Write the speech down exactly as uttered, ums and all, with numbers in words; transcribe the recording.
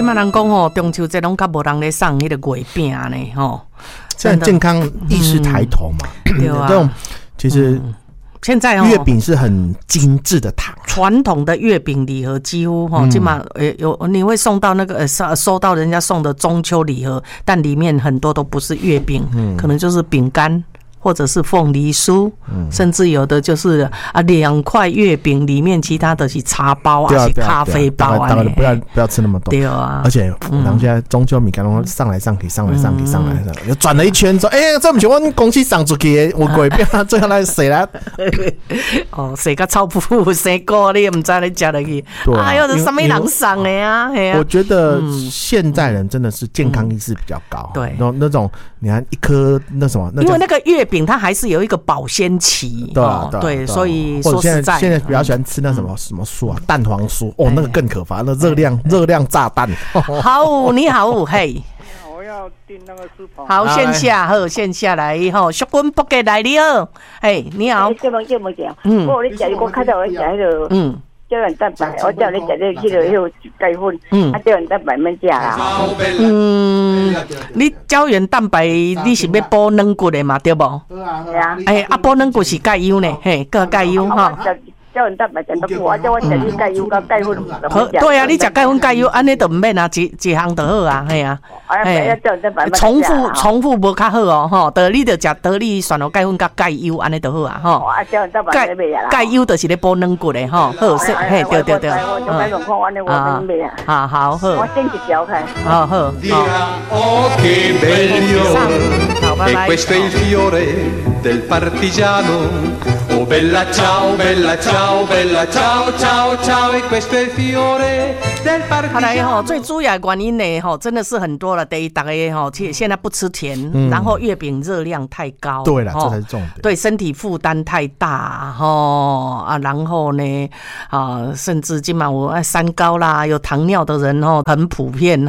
今麦人讲吼，中秋节拢较无人咧送迄个月饼呢，吼。 现在健康意识抬头嘛， 嗯、对啊， 这种其实、嗯、 现在月饼是很精致的糖， 传统的月饼礼盒几乎哈，起码呃有你会送到那个呃收收到人家送的中秋礼盒，但里面很多都不是月饼，嗯、可能就是饼干。或者是凤梨酥、嗯，甚至有的就是啊两块月饼里面其他的是茶包啊，是咖啡包啊， 大概不要不要吃那么多。对啊， 而且然后现在中秋米干拢上来上去，上来上去，上来上去，又转了一圈，说哎，这不是我们公司送出去的，我鬼变啊，最后来谁来？ 哦，谁个超富谁个你也不知道你吃得去？哎呦，这什么人送的呀？ 我觉得现在人真的是健康意识比较高，对，那那种你看一颗那什么， 因为那个月饼它还是有一个保鲜期， 对啊， 对，所以说实在现在比较喜欢吃那什么什么酥啊，蛋黄酥，哦，那个更可怕，那热量热量炸弹。 好，你好，嘿。 我要订那个书包。 好，线下好，线下来吼，淑君不给来你好，嘿，你好。 这么这么讲，嗯，我你讲，我看到我讲那个，嗯。胶原蛋白，我叫你食你迄个迄个钙粉，嗯，啊胶原蛋白免食啦。 嗯，你胶原蛋白你是要补软骨的嘛，对不？ 对啊，对啊。 哎，啊补软骨是钙优呢，嘿，个钙优哈。 胶原蛋白真得好，叫我食你钙优跟钙粉。 对啊，你食钙粉钙优，安尼就唔免啊，一一项就好啊，嘿啊。 哎，胶原蛋白重复重复无较好哦，吼，得你就食得你选了钙粉甲钙优，安尼就好啊，吼。 啊，胶原蛋白没袂啊。 钙优就是咧补软骨的，吼，好，嘿，对对对。 嗯啊， 好好好。 我先去调开。 好好好。好，拜拜。 Oh bella ciao, bella ciao, bella ciao, ciao, ciao, e questo è il fiore del partigiano。 看来哈，最主要的原因呢，哈，真的是很多了。第一，大家哈，现在不吃甜，嗯、然后月饼热量太高， 对了，这才是重点。 对身体负担太大，哈啊，然后呢，啊，甚至今晚我三高啦，有糖尿的人哦，很普遍。